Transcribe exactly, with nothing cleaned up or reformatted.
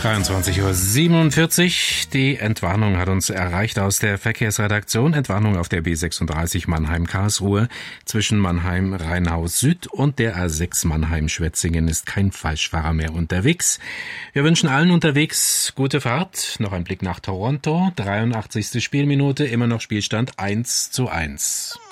dreiundzwanzig Uhr siebenundvierzig. Die Entwarnung hat uns erreicht aus der Verkehrsredaktion. Entwarnung auf der B sechsunddreißig Mannheim-Karlsruhe. Zwischen Mannheim-Rheinhaus Süd und der A sechs Mannheim-Schwetzingen ist kein Falschfahrer mehr unterwegs. Wir wünschen allen unterwegs gute Fahrt. Noch ein Blick nach Toronto. dreiundachtzigste Spielminute, immer noch Spielstand eins zu eins.